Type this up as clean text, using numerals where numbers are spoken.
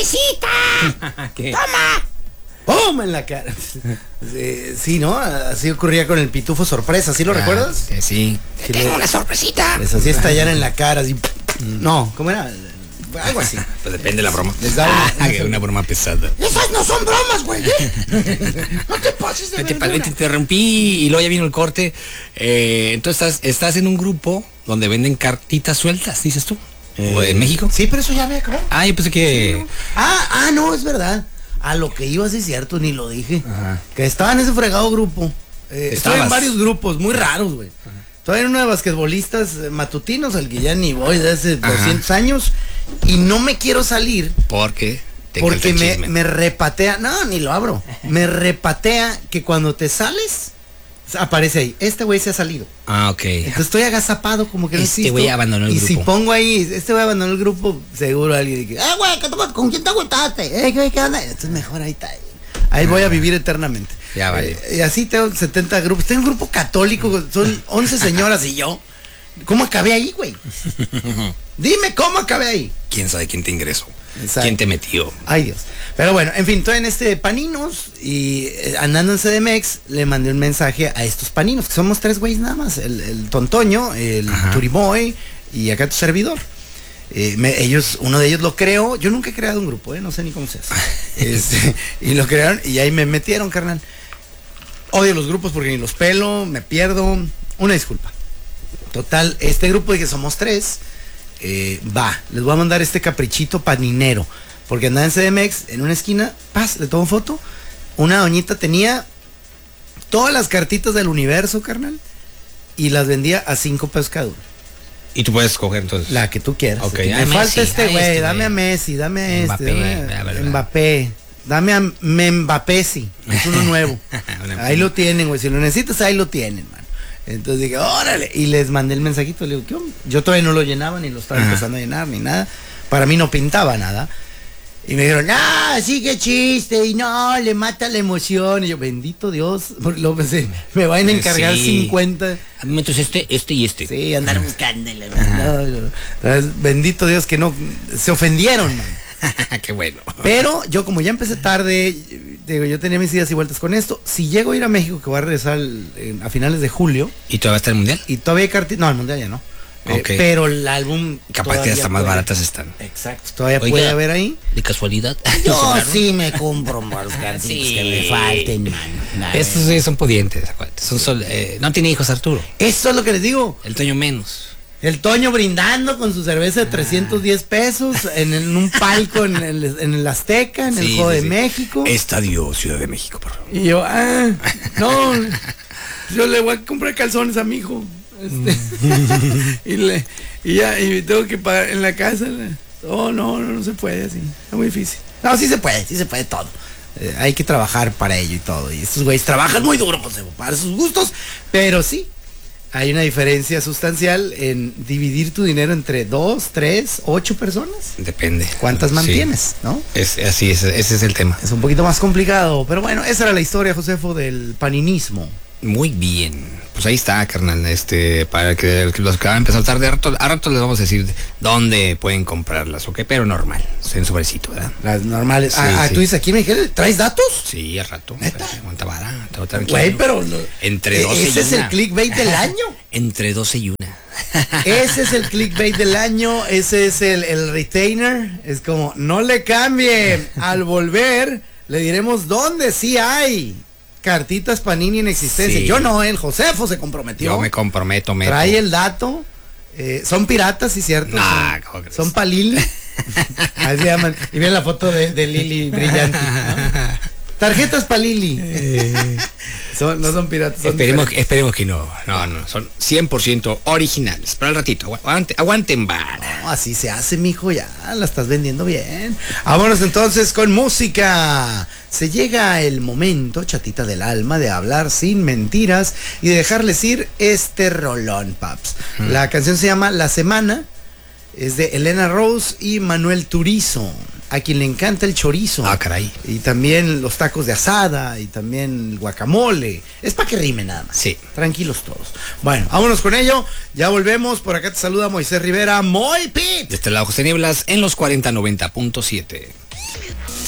sorpresita! ¿Qué? ¡Toma! ¡Pum! En la cara. Sí, ¿no? Así ocurría con el Pitufo Sorpresa, ¿sí lo recuerdas? Sí. Que Tengo una sorpresita. les hacía estallar en la cara, así. No, ¿cómo era? Algo así. Pues depende de la broma. Les daba una broma pesada. Esas no son bromas, güey. No te pases de Te verdura. interrumpí y luego ya vino el corte. Entonces estás en un grupo donde venden cartitas sueltas, dices tú. ¿O de México? Sí, pero eso ya había acabado. Ah, yo pensé que... No, es verdad. A lo que iba, sí es cierto, ni lo dije. Ajá. Que estaba en ese fregado grupo. Estaba en varios grupos muy raros, güey. Estaba en uno de basquetbolistas matutinos, al que ya ni voy de hace 200 años. Y no me quiero salir. ¿Por qué? Porque me repatea. No, ni lo abro. Me repatea que cuando te sales, aparece ahí. Este güey se ha salido. Ah, ok. Entonces estoy agazapado como que no Este existo. güey abandonó el y grupo. si pongo ahí, este güey abandonó el grupo, seguro alguien dice, güey, ¿con quién te aguantaste? ¿Qué onda? Entonces mejor ahí está. Ahí voy a vivir eternamente. Ya vale. Y así tengo 70 grupos. Tengo un grupo católico, son 11 señoras y yo. ¿Cómo acabé ahí, güey? Dime cómo acabé ahí. ¿Quién sabe quién te ingresó? Exacto. ¿Quién te metió? Ay, Dios. Pero bueno, en fin, estoy en este Paninos y andando en CDMX le mandé un mensaje a estos Paninos, que somos 3 güeyes nada más. El Tontoño, el Turiboy y acá tu servidor. Uno de ellos lo creó. Yo nunca he creado un grupo, no sé ni cómo se hace. Y lo crearon y ahí me metieron, carnal. Odio los grupos porque ni los pelo, me pierdo. Una disculpa. Total, este grupo de que somos 3, les voy a mandar este caprichito paninero. Porque andaba en CDMX, en una esquina, le tomo foto. Una doñita tenía todas las cartitas del universo, carnal, y las vendía a 5 pesos cada una. Y tú puedes escoger entonces. La que tú quieras. Ok, Me falta Messi, güey, dame a Messi, dame a Mbappé, dame a Mbappé. Dame a Mbappé, sí. Es uno nuevo. Ahí lo tienen, güey. Si lo necesitas, ahí lo tienen, man. Entonces dije, órale. Y les mandé el mensajito. Le digo, ¿qué onda? Yo todavía no lo llenaba, ni lo estaba empezando a llenar, ni nada. Para mí no pintaba nada. Y me dijeron, sí, qué chiste. Y no, le mata la emoción. Y yo, bendito Dios. Porque luego pensé, me van a encargar 50. A mí este y este. Sí, andar buscándole. Entonces, bendito Dios que no se ofendieron, man. Qué bueno. Pero yo como ya empecé tarde, digo, yo tenía mis idas y vueltas con esto. Si llego a ir a México, que voy a regresar a finales de julio. ¿Y todavía está el mundial? Y todavía hay cartitas. No, el mundial ya no. Okay. Pero el álbum. Capaz que hasta más baratas están. Exacto. Todavía puede haber ahí. ¿De casualidad? Yo sí me compro más cartitas que me falten, man. Estos sí son pudientes, acuérdate. No tiene hijos Arturo. Eso es lo que les digo. El Toño menos. El Toño brindando con su cerveza de 310 pesos en un palco en el Azteca, en el Juego de México. Estadio Ciudad de México, por favor. Y yo, no, yo le voy a comprar calzones a mi hijo. Y tengo que pagar en la casa. No se puede así. Es muy difícil. No, sí se puede todo. Hay que trabajar para ello y todo. Y estos güeyes trabajan muy duro, pues, para sus gustos, pero sí. Hay una diferencia sustancial en dividir tu dinero entre 2, 3, 8 personas. Depende. ¿Cuántas mantienes, no? Ese es el tema. Es un poquito más complicado, pero bueno, esa era la historia, Josefo, del paninismo. Muy bien. Pues ahí está, carnal. Para que los que van a empezar tarde, a rato les vamos a decir dónde pueden comprarlas, ¿ok? Pero normal, en sobrecito, ¿verdad? Las normales. Sí, sí. Tú dices aquí, Miguel, ¿traes datos? Sí, a rato. ¿Neta? Aguanta vara, todo tranquilo. Güey, pero entre 12 y 1. ese es el clickbait del año. Entre 12 y 1. Ese es el clickbait del año. Ese es el retainer. Es como, no le cambie. Al volver, le diremos dónde sí hay cartitas Panini en existencia. Sí. Yo no, el Josefo se comprometió. Yo me comprometo, Trae el dato. Son piratas, sí, cierto. Nah, son palili. Así se llaman. Y miren la foto de Lili brillante, ¿no? Tarjetas Palili. No son piratas. Esperemos que no. No, son 100% originales. Pero al ratito, aguanten vara. No, así se hace, mijo, ya la estás vendiendo bien. Vámonos entonces con música. Se llega el momento, chatita del alma, de hablar sin mentiras y de dejarles ir este rolón, paps. La canción se llama La Semana, es de Elena Rose y Manuel Turizo. a quien le encanta el chorizo. Ah, caray. Y también los tacos de asada, y también el guacamole. Es para que rime nada más. Sí. Tranquilos todos. Bueno, vámonos con ello. Ya volvemos. Por acá te saluda Moisés Rivera. Moy Pit. De este lado José Nieblas en los 4090.7.